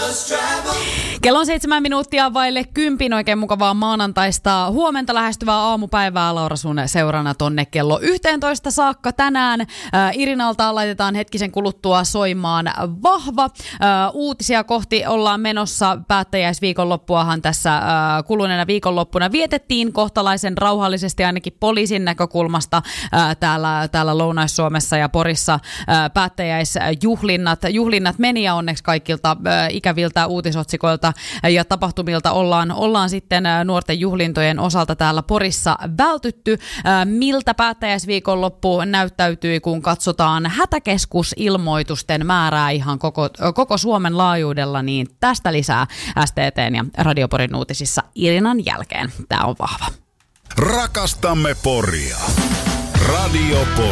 Kello on 7 minuuttia vaille 10. Oikein mukavaa maanantaista huomenta lähestyvää aamupäivää. Laura sun seurana tonne kello 11 saakka tänään. Irinalta laitetaan hetkisen kuluttua soimaan Vahva. Uutisia kohti ollaan menossa. Päättäjäisviikonloppuahan tässä kuluneena viikonloppuna vietettiin kohtalaisen rauhallisesti ainakin poliisin näkökulmasta täällä Lounais-Suomessa ja Porissa. Päättäjäisjuhlinnat meni ja onneksi kaikilta ikäviltä uutisotsikoilta ja tapahtumilta ollaan sitten nuorten juhlintojen osalta täällä Porissa vältytty. Miltä päättäjäisviikonloppu näyttäytyi, kun katsotaan hätäkeskusilmoitusten määrää ihan koko Suomen laajuudella, niin tästä lisää STT:n ja Radio Porin uutisissa Irinan jälkeen. Tää on Vahva. Rakastamme Poria. Radio Pori.